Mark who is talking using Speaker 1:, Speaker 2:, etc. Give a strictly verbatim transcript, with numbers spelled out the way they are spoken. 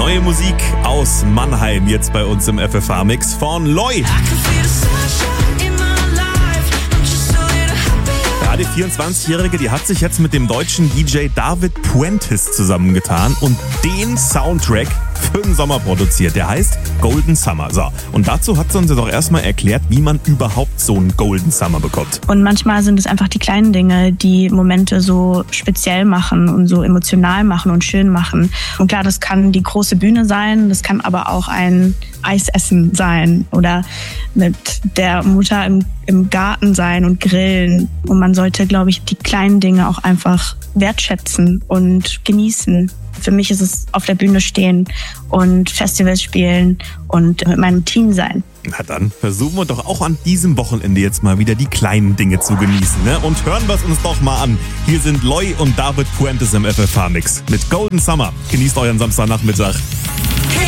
Speaker 1: Neue Musik aus Mannheim jetzt bei uns im F F H-Mix von Lloyd. Ja, die vierundzwanzigjährige, die hat sich jetzt mit dem deutschen D J David Puentes zusammengetan und den Soundtrack für den Sommer produziert. Der heißt Golden Summer. So, und dazu hat sie uns doch erstmal erklärt, wie man überhaupt so einen Golden Summer bekommt.
Speaker 2: Und manchmal sind es einfach die kleinen Dinge, die Momente so speziell machen und so emotional machen und schön machen. Und klar, das kann die große Bühne sein, das kann aber auch ein Eisessen sein oder mit der Mutter im, im Garten sein und grillen. Und man sollte, glaube ich, die kleinen Dinge auch einfach wertschätzen und genießen. Für mich ist es auf der Bühne stehen und Festivals spielen und mit meinem Team sein.
Speaker 1: Na dann versuchen wir doch auch an diesem Wochenende jetzt mal wieder die kleinen Dinge zu genießen, ne? Und hören wir es uns doch mal an. Hier sind Lloyd und David Puentes im F F H-Mix mit Golden Summer. Genießt euren Samstagnachmittag.